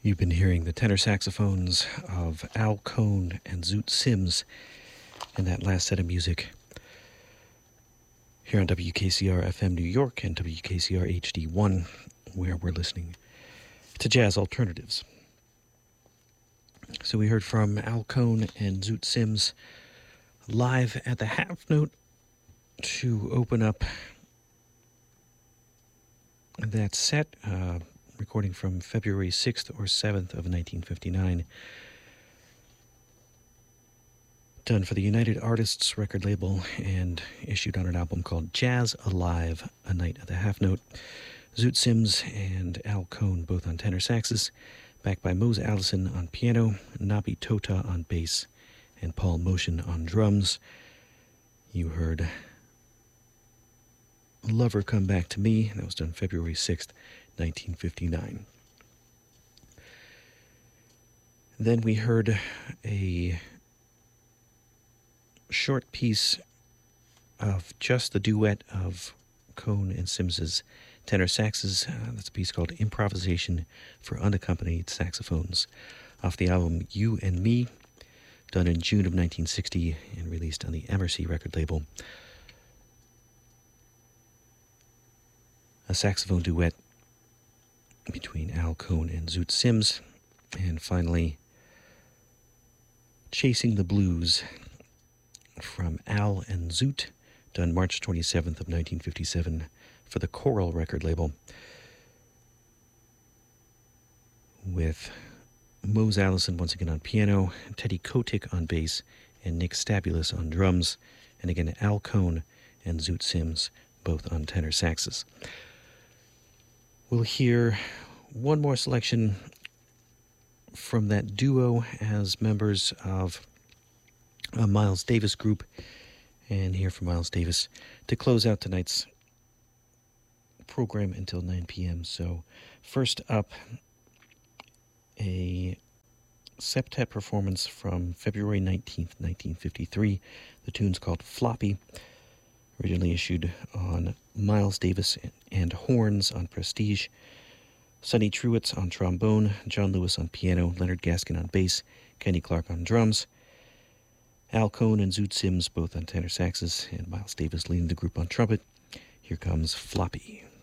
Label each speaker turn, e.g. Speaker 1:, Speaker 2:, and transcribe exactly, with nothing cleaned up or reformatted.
Speaker 1: You've been hearing the tenor saxophones of Al Cohn and Zoot Sims in that last set of music here on W K C R F M New York and W K C R H D one, where we're listening to jazz alternatives. So we heard from Al Cohn and Zoot Sims live at the Half Note to open up that set, uh, recording from February sixth or seventh of nineteen fifty-nine, done for the United Artists record label and issued on an album called Jazz Alive, A Night at the Half Note. Zoot Sims and Al Cohn both on tenor saxes, backed by Mose Allison on piano, Nabi Tota on bass, and Paul Motion on drums. You heard Lover Come Back to Me. That was done February sixth, nineteen fifty-nine. Then we heard a short piece of just the duet of Cohn and Sims's tenor saxes. Uh, that's a piece called Improvisation for Unaccompanied Saxophones, off the album You and Me, done in June of nineteen sixty and released on the Emercy record label. A saxophone duet between Al Cohn and Zoot Sims. And finally, Chasing the Blues from Al and Zoot, done March twenty-seventh of nineteen fifty-seven for the Choral record label, with Mose Allison once again on piano, Teddy Kotick on bass, and Nick Stabulis on drums, and again Al Cohn and Zoot Sims both on tenor saxes. We'll hear one more selection from that duo as members of a Miles Davis group, and hear from Miles Davis to close out tonight's program until nine p.m. So first up, a septet performance from February nineteenth, nineteen fifty-three. The tune's called Floppy, originally issued on Miles Davis and horns on Prestige, Sonny Truitt on trombone, John Lewis on piano, Leonard Gaskin on bass, Kenny Clark on drums, Al Cohn and Zoot Sims both on tenor saxes, and Miles Davis leading the group on trumpet. Here comes Floppy.